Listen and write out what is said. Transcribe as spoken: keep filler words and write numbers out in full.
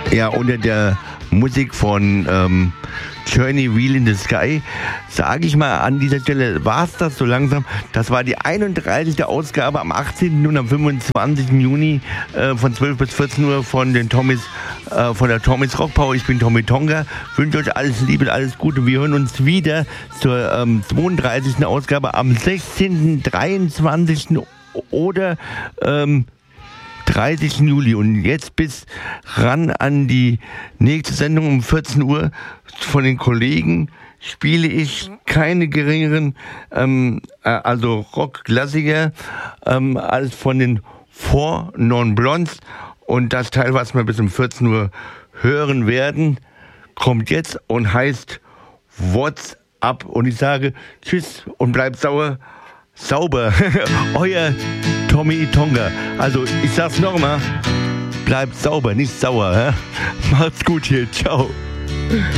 Ja, unter der Musik von ähm, Journey Wheel in the Sky, sage ich mal an dieser Stelle, war es das so langsam. Das war die einunddreißigste Ausgabe am achtzehnten und am fünfundzwanzigsten Juni äh, von zwölf bis vierzehn Uhr von den Tommys, äh, von der Tommys Rock Power. Ich bin Tommy Tonga, wünsche euch alles Liebe und alles Gute. Wir hören uns wieder zur ähm, zweiunddreißigsten Ausgabe am sechzehnten, dreiundzwanzigsten oder ähm, dreißigsten Juli. Und jetzt bis ran an die nächste Sendung um vierzehn Uhr von den Kollegen spiele ich keine geringeren, ähm, also Rock-Klassiker, ähm, als von den Four Non Blondes. Und das Teil, was wir bis um vierzehn Uhr hören werden, kommt jetzt und heißt What's Up. Und ich sage Tschüss und bleibt sauer. Sauber, euer Tommy Tonga. Also ich sag's nochmal, bleibt sauber, nicht sauer. Hä? Macht's gut hier, ciao.